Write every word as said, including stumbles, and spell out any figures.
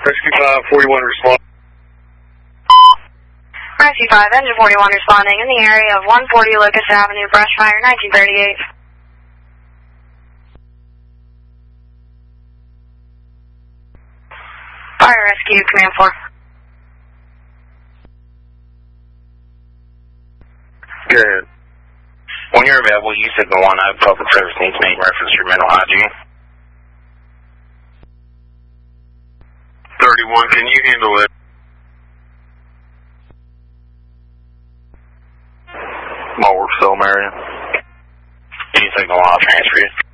Rescue five, forty-one responding. Rescue five, engine forty-one responding in the area of one forty Locust Avenue, brush fire, nineteen thirty-eight. Fire rescue, command four. Good. When you're available, you signal one up. Public service needs to make reference to your mental hygiene. thirty-one, can you handle it? More so, Marion. You signal one, I'll transfer you.